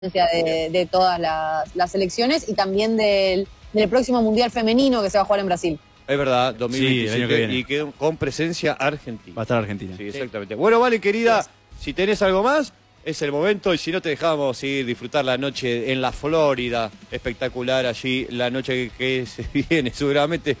de todas las selecciones y también del próximo Mundial Femenino que se va a jugar en Brasil. Es verdad, 2027, sí, el año que viene. y que con presencia argentina. Va a estar Argentina. Sí, exactamente. Bueno, vale, querida, si tenés algo más, es el momento, y si no te dejamos ir disfrutar la noche en la Florida, espectacular allí, la noche que se viene seguramente.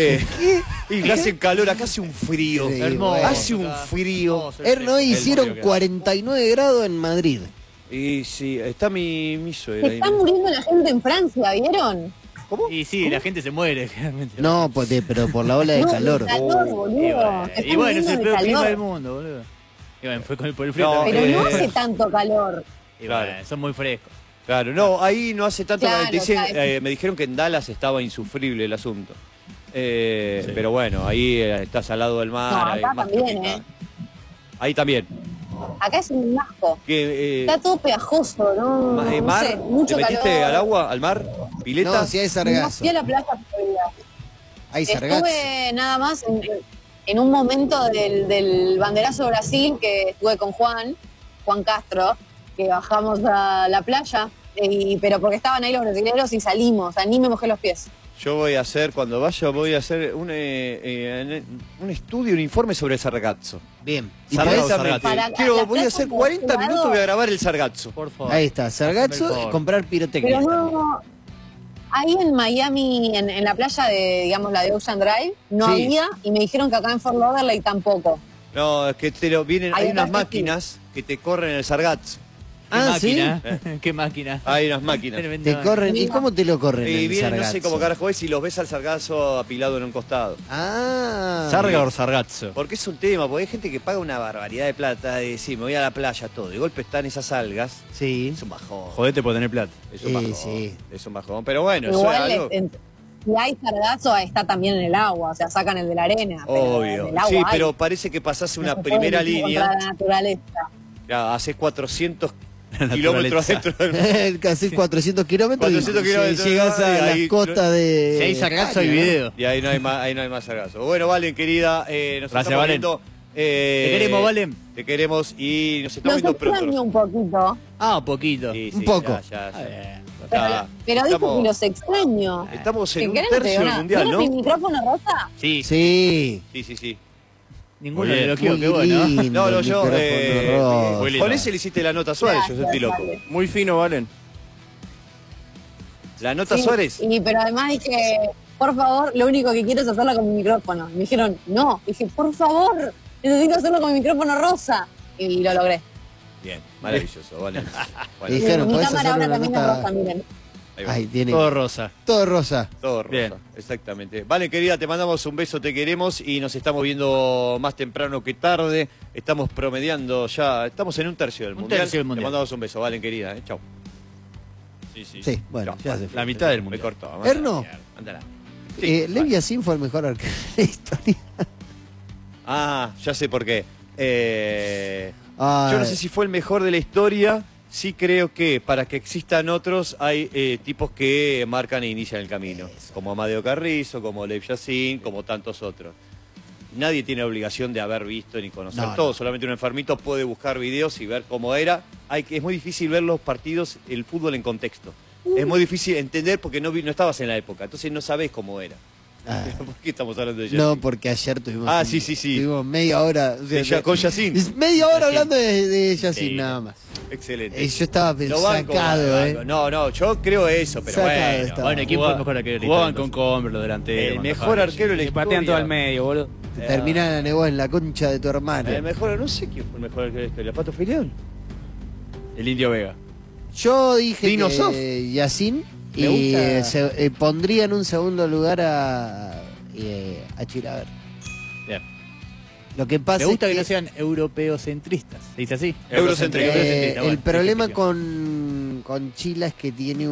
Y hace calor, acá hace un frío, Sí, hermoso, bueno. hace un frío. Hoy hicieron 49 grados en Madrid. Y sí, está mi suegra Se ahí. está muriendo la gente en Francia, ¿vieron? ¿Cómo? Y sí, la gente se muere, realmente. No, pero por la ola de No, calor. el calor, boludo. Se Y está bueno, es muriendo el de peor clima calor. del mundo, boludo. Y bueno, fue por el frío No, también. Pero no Eh, hace tanto calor. Y claro. bueno, son muy frescos. Claro, no, ahí no hace tanto. Claro, te dicen, claro. me dijeron que en Dallas estaba insufrible el asunto. Sí. Pero bueno, ahí estás al lado del mar. No, hay acá más también, tropical. Ahí también. Acá es un asco. Está todo pegajoso, ¿no? No mar, sé, mucho ¿te metiste calor. al agua, al mar? ¿Pileta? No, si hay No sargazo. fui a la playa todavía. Hay sargazo. Estuve nada más en un momento del banderazo de Brasil que estuve con Juan Castro, que bajamos a la playa, pero porque estaban ahí los brasileños y salimos, o sea, ni me mojé los pies. Yo voy a hacer, cuando vaya, voy a hacer un estudio, un informe sobre el sargazo. Bien. Exactamente. Para- Voy a la hacer playa 40 que minutos, he voy a grabar el sargazo. Por favor. Ahí está, sargazo Por y favor. comprar pirotecnia. Pero no, ahí en Miami, en la playa de, digamos, la de Ocean Drive, no Sí. había, y me dijeron que acá en Fort Lauderdale tampoco. No, es que vienen, Hay hay unas otras que máquinas que te corren el sargazo. ¿Qué Ah, ¿sí? máquina? ¿Qué máquina? Hay unas máquinas. Tremenda Te corren. ¿Y Mira. cómo te lo corren Y el vienen, no sargazo? sé cómo carajo es, y los ves al sargazo apilado en un costado. Ah. ¿Sarga o sargazo? Porque es un tema, porque hay gente que paga una barbaridad de plata de decir, me voy a la playa, todo. De golpe están esas algas. Sí. Es un bajón. Jodete por tener plata. Es un bajón. Sí. Es un bajón. Pero bueno, eso es Igual, algo. si hay sargazo, está también en el agua, o sea, sacan el de la arena. Pero en Obvio. el agua Sí, hay. pero parece que pasás una No se primera puede ir línea. contra la naturaleza. Ya, haces 400 La kilómetros naturaleza. dentro del Casi 400 kilómetros. 400 y kilómetros, llegas a ahí- las costas de. Si hay sargazo, hay España, ¿no? video. Y ahí no hay más sargazo. Bueno, Valen, querida, nos Gracias, estamos Valen. viendo. Te queremos, Valen. Te queremos y nos estamos Los viendo pronto. extraño un poquito, Ah, un poquito. Sí, Un sí, poco. ya. Ah, bien. pero dijo Estamos- que los extraño. Estamos ¿Te en un querés? No te tercio digo del nada. mundial, ¿Tienes ¿no? mi micrófono rosa? Sí, Sí. Sí. ninguno Muy de bien. los que Muy qué bueno. lindo No, el yo. micrófono rosa. Muy lindo. Con ese le hiciste la nota a Suárez, yo estoy loco. Vale. Muy fino, Valen. ¿La nota Sí, Suárez? pero además dije, por favor, lo único que quiero es hacerla con mi micrófono. Me dijeron, no. Dije, por favor, necesito hacerlo con mi micrófono rosa. Y lo logré. Bien, maravilloso, Valen. Bueno, Y dijeron, mi podés cámara hacer ahora una también nota- es rosa, miren. ahí va. Ahí tiene. Todo rosa. Todo rosa. Todo rosa. Bien. Exactamente. Vale, querida, te mandamos un beso, te queremos y nos estamos viendo más temprano que tarde. Estamos promediando ya, estamos en un tercio del Un mundial. tercio del mundial. Te mandamos un beso, Valen, querida. Chau. Sí, bueno, Chau. ya se fue. La mitad del Me mundial. cortó. Erno. Mándala. Levi Yassin fue el mejor arquero de la historia. Ah, ya sé por qué. Ay. Yo no sé si fue el mejor de la historia. Sí creo que para que existan otros hay tipos que marcan e inician el camino. Como Amadeo Carrizo, como Lev Yassin, como tantos otros. Nadie tiene obligación de haber visto ni conocer No, todo. no. Solamente un enfermito puede buscar videos y ver cómo era. Es muy difícil ver los partidos, el fútbol en contexto. Es muy difícil entender porque no estabas en la época. Entonces no sabés cómo era. Ah. ¿Por qué estamos hablando de Yassin? No, porque ayer tuvimos. Ah, sí. Tuvimos media hora. o sea, Con Yassin. Media hora Yassin. hablando de Yassin, Sí. nada más. Excelente. Yo estaba Lo banco, sacado, lo banco. No, yo creo eso, pero Sacado bueno. estaba. Bueno, ¿quién fue el mejor arquero de la Jugaban historia, con Comber los delanteros. El mejor arquero de la Se patean todo al historia. medio, boludo. Te terminan a nevar en la concha de tu hermano. El mejor, no sé quién fue el mejor arquero de la historia. ¿Pato Filión? El Indio Vega. Yo dije Dino Sof. que Yassin Me y gusta. pondría en un segundo lugar a Chilaver. Bien. Lo que pasa Me gusta es que no sean europeocentristas. ¿Se dice así? Eurocéntrico. Eurocentrista, el bueno, problema sí, con Chila es que tiene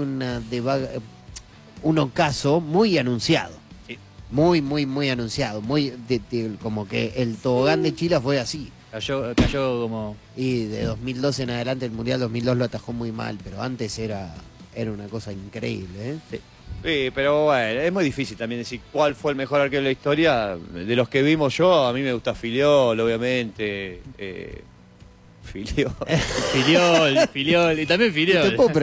un ocaso muy anunciado. Sí. Muy anunciado. Como que el tobogán de Chila fue así. Cayó como... Y de 2002 en adelante, el Mundial 2002 lo atajó muy mal, pero antes era una cosa increíble, ¿eh? Sí. Sí, pero bueno, es muy difícil también decir cuál fue el mejor arquero de la historia. De los que vimos yo, a mí me gusta Filiol, obviamente. Filió. Filiol, y también Te Filiol. puedo